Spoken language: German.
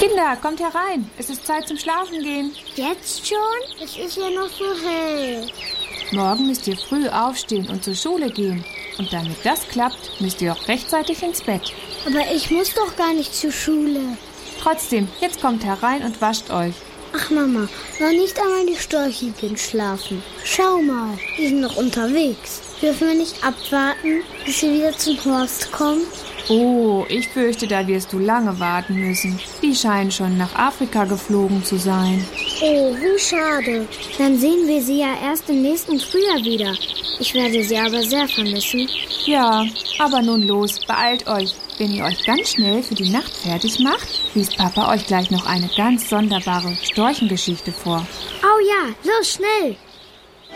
Kinder, kommt herein. Es ist Zeit zum Schlafen gehen. Jetzt schon? Es ist ja noch so hell. Morgen müsst ihr früh aufstehen und zur Schule gehen. Und damit das klappt, müsst ihr auch rechtzeitig ins Bett. Aber ich muss doch gar nicht zur Schule. Trotzdem, jetzt kommt herein und wascht euch. Ach Mama, noch nicht einmal die Störche gehen schlafen. Schau mal, die sind noch unterwegs. Dürfen wir nicht abwarten, bis sie wieder zum Horst kommen? Oh, ich fürchte, da wirst du lange warten müssen. Die scheinen schon nach Afrika geflogen zu sein. Oh, wie schade. Dann sehen wir sie ja erst im nächsten Frühjahr wieder. Ich werde sie aber sehr vermissen. Ja, aber nun los, beeilt euch. Wenn ihr euch ganz schnell für die Nacht fertig macht, liest Papa euch gleich noch eine ganz sonderbare Storchengeschichte vor. Oh ja, los, schnell!